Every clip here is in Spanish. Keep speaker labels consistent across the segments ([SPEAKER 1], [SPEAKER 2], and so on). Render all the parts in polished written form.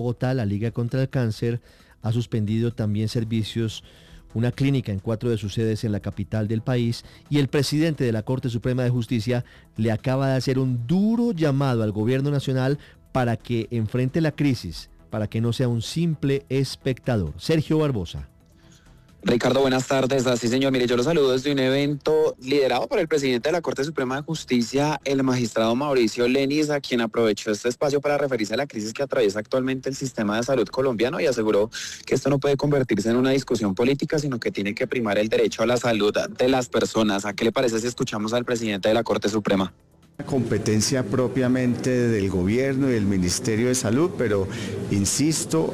[SPEAKER 1] Bogotá, la Liga contra el Cáncer ha suspendido también servicios, una clínica en 4 de sus sedes en la capital del país, y el presidente de la Corte Suprema de Justicia le acaba de hacer un duro llamado al gobierno nacional para que enfrente la crisis, para que no sea un simple espectador. Sergio Barbosa.
[SPEAKER 2] Ricardo, buenas tardes. Así, señor. Mire, yo lo saludo desde un evento liderado por el presidente de la Corte Suprema de Justicia, el magistrado Mauricio Lenis, a quien aprovechó este espacio para referirse a la crisis que atraviesa actualmente el sistema de salud colombiano y aseguró que esto no puede convertirse en una discusión política, sino que tiene que primar el derecho a la salud de las personas. ¿A qué le parece si escuchamos al presidente de la Corte Suprema?
[SPEAKER 3] Competencia propiamente del gobierno y del Ministerio de Salud, pero insisto,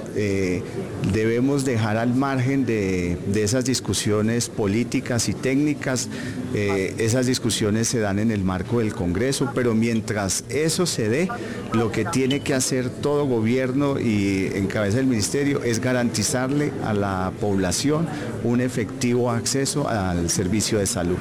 [SPEAKER 3] debemos dejar al margen de esas discusiones políticas y técnicas. Esas discusiones se dan en el marco del Congreso, pero mientras eso se dé, lo que tiene que hacer todo gobierno y en cabeza del Ministerio es garantizarle a la población un efectivo acceso al servicio de salud.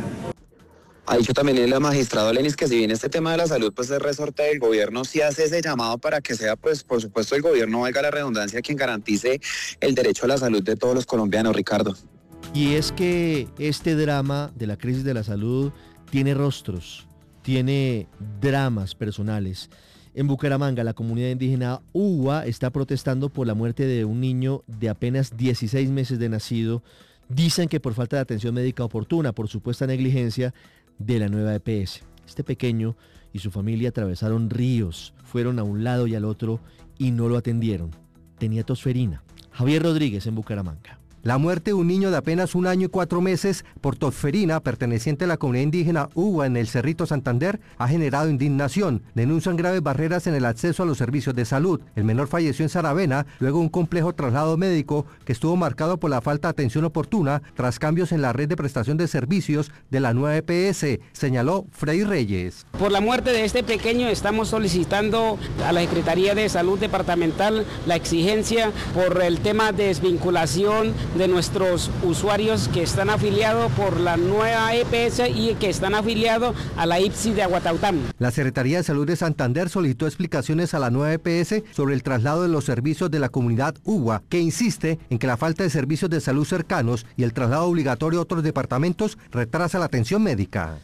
[SPEAKER 2] Ha dicho también el magistrado Lenis que si bien este tema de la salud pues es resorte del gobierno, sí hace ese llamado para que sea pues por supuesto el gobierno, valga la redundancia, quien garantice el derecho a la salud de todos los colombianos, Ricardo.
[SPEAKER 1] Y es que este drama de la crisis de la salud tiene rostros, tiene dramas personales. En Bucaramanga, la comunidad indígena Uwa está protestando por la muerte de un niño de apenas 16 meses de nacido. Dicen que por falta de atención médica oportuna, por supuesta negligencia de la nueva EPS. Este pequeño y su familia atravesaron ríos, fueron a un lado y al otro y no lo atendieron. Tenía tosferina. Javier Rodríguez en Bucaramanga.
[SPEAKER 4] La muerte de un niño de apenas 1 año y 4 meses por tosferina perteneciente a la comunidad indígena Uwa en el Cerrito Santander ha generado indignación. Denuncian graves barreras en el acceso a los servicios de salud. El menor falleció en Saravena luego de un complejo traslado médico que estuvo marcado por la falta de atención oportuna tras cambios en la red de prestación de servicios de la nueva EPS, señaló Freddy Reyes.
[SPEAKER 5] Por la muerte de este pequeño estamos solicitando a la Secretaría de Salud Departamental la exigencia por el tema de desvinculación de nuestros usuarios que están afiliados por la nueva EPS y que están afiliados a la IPSI de Aguataután.
[SPEAKER 4] La Secretaría de Salud de Santander solicitó explicaciones a la nueva EPS sobre el traslado de los servicios de la comunidad Uwa, que insiste en que la falta de servicios de salud cercanos y el traslado obligatorio a otros departamentos retrasa la atención médica.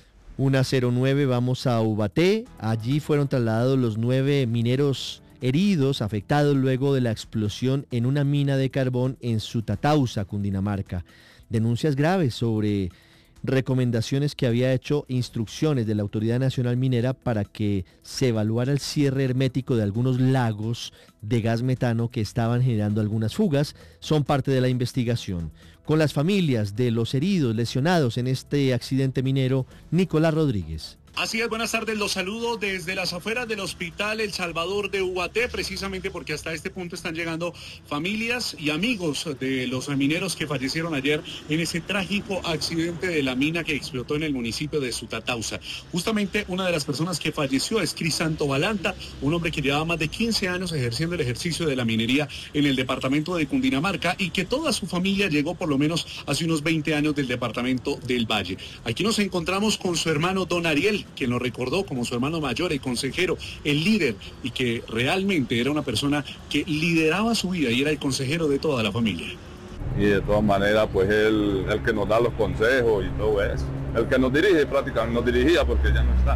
[SPEAKER 1] 109, vamos a Ubaté. Allí fueron trasladados los 9 mineros heridos, afectados luego de la explosión en una mina de carbón en Sutatausa, Cundinamarca. Denuncias graves sobre recomendaciones que había hecho, instrucciones de la Autoridad Nacional Minera para que se evaluara el cierre hermético de algunos lagos de gas metano que estaban generando algunas fugas, son parte de la investigación. Con las familias de los heridos, lesionados en este accidente minero, Nicolás Rodríguez.
[SPEAKER 6] Así es, buenas tardes, los saludo desde las afueras del Hospital El Salvador de Ubaté, precisamente porque hasta este punto están llegando familias y amigos de los mineros que fallecieron ayer en ese trágico accidente de la mina que explotó en el municipio de Sutatausa. Justamente una de las personas que falleció es Crisanto Balanta, un hombre que llevaba más de 15 años ejerciendo el ejercicio de la minería en el departamento de Cundinamarca y que toda su familia llegó por lo menos hace unos 20 años del departamento del Valle. Aquí nos encontramos con su hermano Don Ariel, quien lo recordó como su hermano mayor, el consejero, el líder, y que realmente era una persona que lideraba su vida y era el consejero de toda la familia.
[SPEAKER 7] Y de todas maneras, pues él el que nos da los consejos y todo eso. El que nos dirige prácticamente, nos dirigía porque ya no está.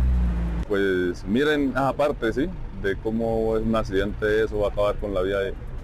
[SPEAKER 7] Pues miren esa parte, sí, de cómo es un accidente, eso va a acabar con la vida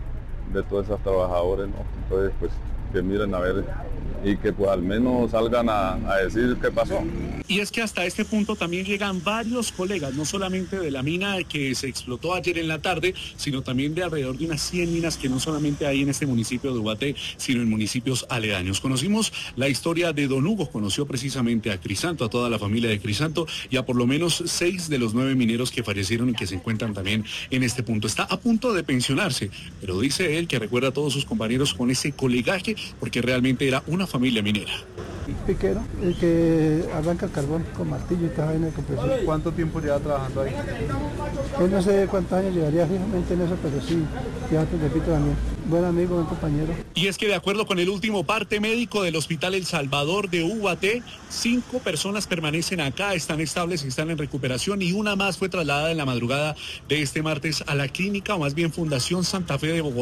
[SPEAKER 7] de todos esos trabajadores, ¿no? Entonces, pues que miren a ver y que pues al menos salgan a decir qué pasó.
[SPEAKER 6] Y es que hasta este punto también llegan varios colegas, no solamente de la mina que se explotó ayer en la tarde, sino también de alrededor de unas 100 minas que no solamente hay en este municipio de Ubaté, sino en municipios aledaños. Conocimos la historia de Don Hugo, conoció precisamente a Crisanto, a toda la familia de Crisanto y a por lo menos 6 de los 9 mineros que fallecieron y que se encuentran también en este punto. Está a punto de pensionarse, pero dice él que recuerda a todos sus compañeros con ese colegaje porque realmente era una familia minera.
[SPEAKER 8] Piquero, el que arranca el carbón con martillo y esta vaina de compresión.
[SPEAKER 9] ¿Cuánto tiempo lleva trabajando ahí?
[SPEAKER 8] Él no sé cuántos años llevaría fijamente en eso, pero sí, ya te repito también. buen amigo, buen compañero.
[SPEAKER 6] Y es que de acuerdo con el último parte médico del Hospital El Salvador de Ubaté, 5 personas permanecen acá, están estables, están en recuperación y una más fue trasladada en la madrugada de este martes a la clínica, o más bien Fundación Santa Fe de Bogotá.